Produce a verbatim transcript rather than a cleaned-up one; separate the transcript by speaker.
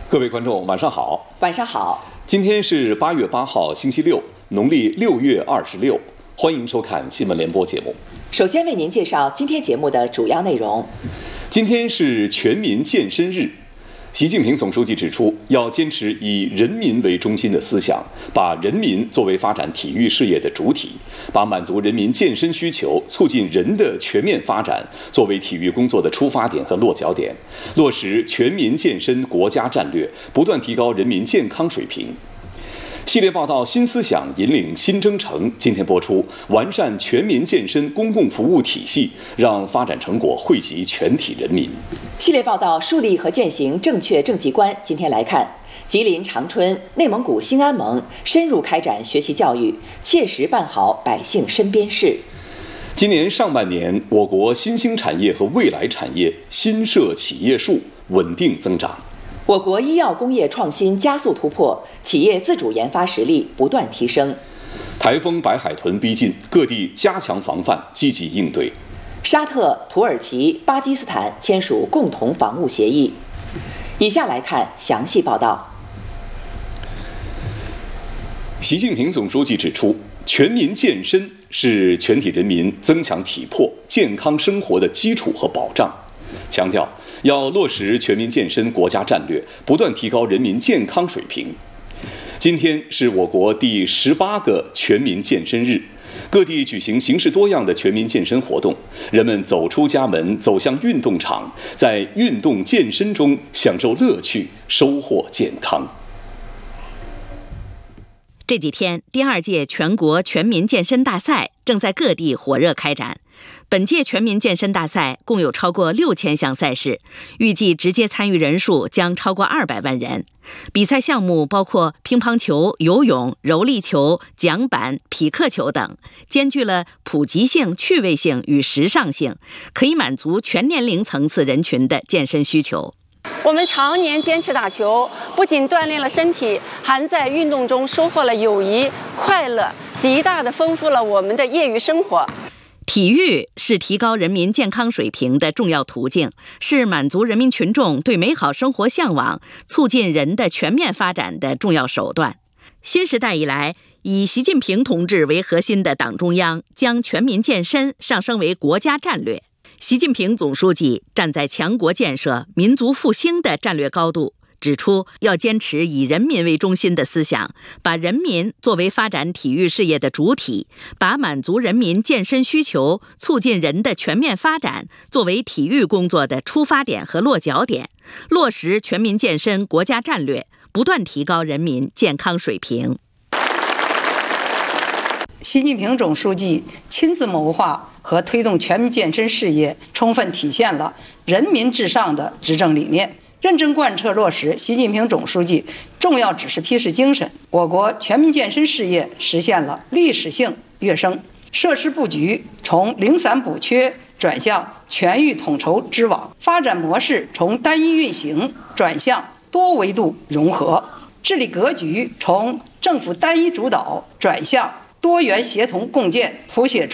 Speaker 1: 各位观众，晚上好。
Speaker 2: 晚上好。
Speaker 1: 今天是八月八号，星期六，农历六月二十六。欢迎收看新闻联播节目。
Speaker 2: 首先为您介绍今天节目的主要内容。
Speaker 1: 今天是全民健身日。习近平总书记指出，要坚持以人民为中心的思想，把人民作为发展体育事业的主体，把满足人民健身需求、促进人的全面发展作为体育工作的出发点和落脚点，落实全民健身国家战略，不断提高人民健康水平。系列报道《新思想引领新征程》今天播出，完善全民健身公共服务体系，让发展成果惠及全体人民。
Speaker 2: 系列报道《树立和践行正确政绩观》今天来看，吉林长春、内蒙古兴安盟深入开展学习教育，切实办好百姓身边事。
Speaker 1: 今年上半年，我国新兴产业和未来产业新设企业数稳定增长。
Speaker 2: 我国医药工业创新加速突破，企业自主研发实力不断提升。
Speaker 1: 台风白海豚逼近，各地加强防范，积极应对。
Speaker 2: 沙特、土耳其、巴基斯坦签署共同防务协议。以下来看详细报道。
Speaker 1: 习近平总书记指出，全民健身是全体人民增强体魄、健康生活的基础和保障，强调要落实全民健身国家战略，不断提高人民健康水平。今天是我国第十八个全民健身日，各地举行形式多样的全民健身活动，人们走出家门，走向运动场，在运动健身中享受乐趣，收获健康。
Speaker 3: 这几天，第二届全国全民健身大赛正在各地火热开展。本届全民健身大赛共有超过六千项赛事，预计直接参与人数将超过二百万人。比赛项目包括乒乓球、游泳、柔力球、桨板、匹克球等，兼具了普及性、趣味性与时尚性，可以满足全年龄层次人群的健身需求。
Speaker 4: 我们常年坚持打球，不仅锻炼了身体，还在运动中收获了友谊、快乐，极大地丰富了我们的业余生活。
Speaker 3: 体育是提高人民健康水平的重要途径，是满足人民群众对美好生活向往、促进人的全面发展的重要手段。新时代以来，以习近平同志为核心的党中央将全民健身上升为国家战略。习近平总书记站在强国建设、民族复兴的战略高度，指出要坚持以人民为中心的思想，把人民作为发展体育事业的主体，把满足人民健身需求、促进人的全面发展作为体育工作的出发点和落脚点，落实全民健身国家战略，不断提高人民健康水平。
Speaker 5: 习近平总书记亲自谋划和推动全民健身事业，充分体现了人民至上的执政理念，认真贯彻落实习近平总书记重要指示批示精神，我国全民健身事业实现了历史性跃升，设施布局从零散补缺转向全域统筹织网，发展模式从单一运行转向多维度融合，治理格局从政府单一主导转向多元协同共建，谱写出